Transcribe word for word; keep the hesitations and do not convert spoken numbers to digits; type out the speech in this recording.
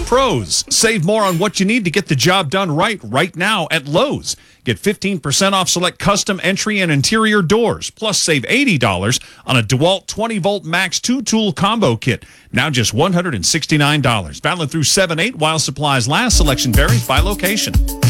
pros. Save more on what you need to get the job done right right now at Lowe's. Get fifteen percent off select custom entry and interior doors. Plus, save eighty dollars on a DeWalt twenty volt Max two tool combo kit. Now just one hundred sixty-nine dollars. Valid through seven eight while supplies last. Selection varies by location.